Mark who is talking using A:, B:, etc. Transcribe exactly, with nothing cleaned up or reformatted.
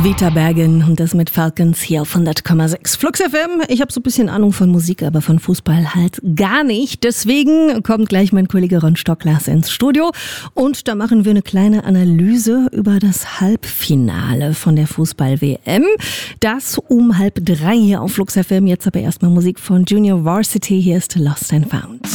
A: Vita Bergen und das mit Falcons hier auf hundert Komma sechs Flux F M. Ich habe so ein bisschen Ahnung von Musik, aber von Fußball halt gar nicht. Deswegen kommt gleich mein Kollege Ron Stocklas ins Studio und da machen wir eine kleine Analyse über das Halbfinale von der Fußball-W M. Das um halb drei hier auf Flux F M. Jetzt aber erstmal Musik von Junior Varsity. Hier ist Lost and Found.